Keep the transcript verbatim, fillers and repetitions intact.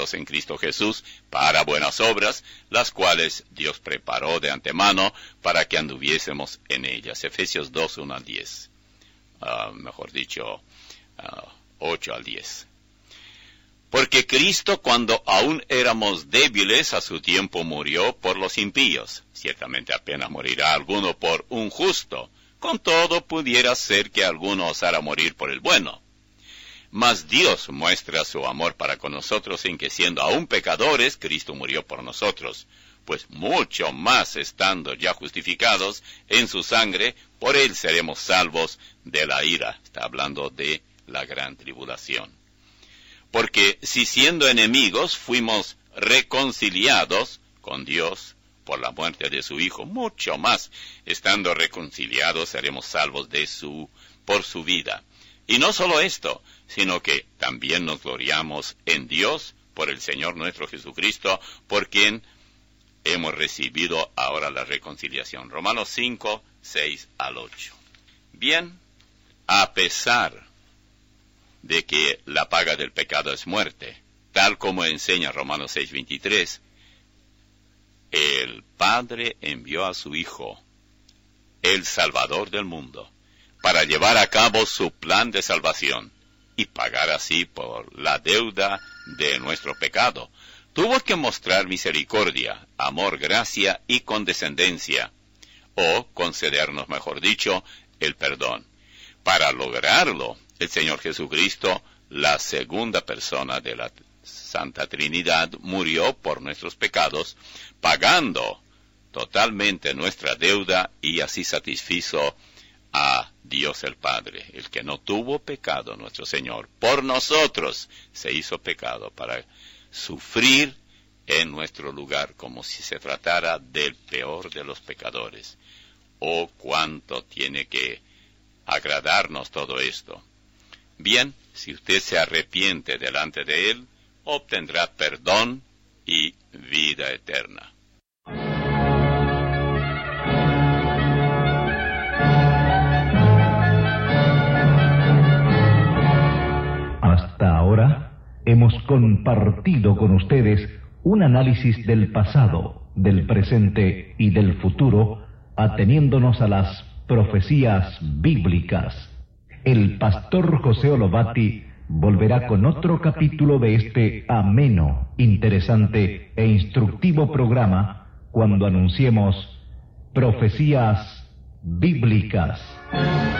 creados en Cristo Jesús para buenas obras, las cuales Dios preparó de antemano para que anduviésemos en ellas. Efesios dos, uno al diez. Uh, mejor dicho, uh, ocho al diez. Porque Cristo, cuando aún éramos débiles, a su tiempo murió por los impíos. Ciertamente apenas morirá alguno por un justo. Con todo, pudiera ser que alguno osara morir por el bueno. Mas Dios muestra su amor para con nosotros en que, siendo aún pecadores, Cristo murió por nosotros. Pues mucho más estando ya justificados en su sangre, por él seremos salvos de la ira. Está hablando de la gran tribulación. Porque si siendo enemigos fuimos reconciliados con Dios por la muerte de su Hijo, mucho más estando reconciliados seremos salvos de su por su vida. Y no solo esto, sino que también nos gloriamos en Dios por el Señor nuestro Jesucristo, por quien hemos recibido ahora la reconciliación. Romanos cinco, seis al ocho. Bien, a pesar de que la paga del pecado es muerte, tal como enseña Romanos seis, veintitrés, el Padre envió a su Hijo, el Salvador del mundo, para llevar a cabo su plan de salvación y pagar así por la deuda de nuestro pecado. Tuvo que mostrar misericordia, amor, gracia y condescendencia, o concedernos, mejor dicho, el perdón. Para lograrlo, el Señor Jesucristo, la segunda persona de la Santa Trinidad, murió por nuestros pecados, pagando totalmente nuestra deuda y así satisfizo a Dios el Padre, el que no tuvo pecado, nuestro Señor, por nosotros se hizo pecado para sufrir en nuestro lugar como si se tratara del peor de los pecadores. Oh, cuánto tiene que agradarnos todo esto. Bien, si usted se arrepiente delante de él, obtendrá perdón y vida eterna. Hasta ahora hemos compartido con ustedes un análisis del pasado, del presente y del futuro, ateniéndonos a las profecías bíblicas. El pastor José Olobati volverá con otro capítulo de este ameno, interesante e instructivo programa cuando anunciemos profecías bíblicas.